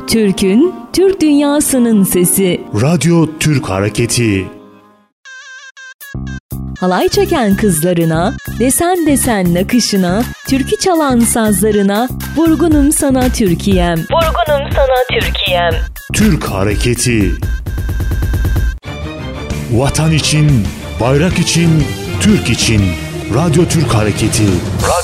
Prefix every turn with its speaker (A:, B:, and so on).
A: Türk'ün, Türk dünyasının sesi.
B: Radyo Türk Hareketi.
A: Halay çeken kızlarına, desen desen nakışına, türkü çalan sazlarına, vurgunum sana Türkiye'm. Vurgunum sana Türkiye'm.
B: Türk Hareketi. Vatan için, bayrak için, Türk için. Radyo Türk Hareketi.